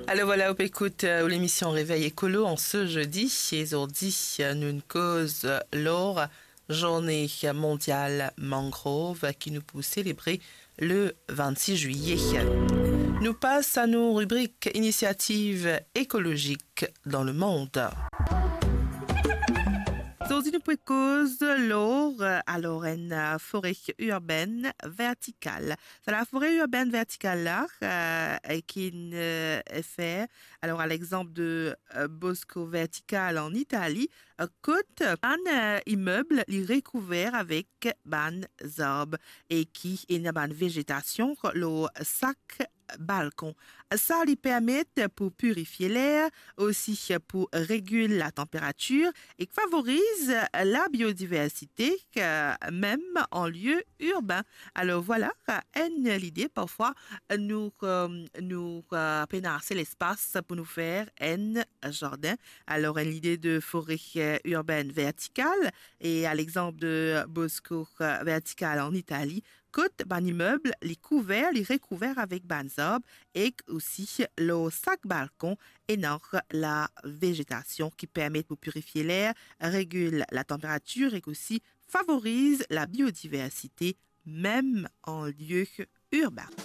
Alors voilà, on écoute l'émission Réveil écolo en ce jeudi. Et aujourd'hui, nous une cause l'or, journée mondiale mangrove qui nous peut célébrer le 26 juillet. Nous passons à nos rubriques initiatives écologiques dans le monde. Aujourd'hui, nous pouvons cause l'or, alors une forêt urbaine verticale. C'est la forêt urbaine verticale là qui est fait, alors à l'exemple de Bosco vertical en Italie, côte un immeuble recouvert avec ban arbres et qui est une végétation, le sac balcon. Ça lui permet pour purifier l'air, aussi pour réguler la température et favorise la biodiversité même en lieu urbain. Alors voilà, l'idée parfois nous pénarcer l'espace pour nous faire un jardin. Alors l'idée de forêt urbaine verticale et à l'exemple de Bosco vertical en Italie, côte ban immeuble, les couverts, les recouverts avec ban arbres et aussi le sac balcon et la végétation qui permet de purifier l'air, régule la température et aussi favorise la biodiversité même en lieu urbain.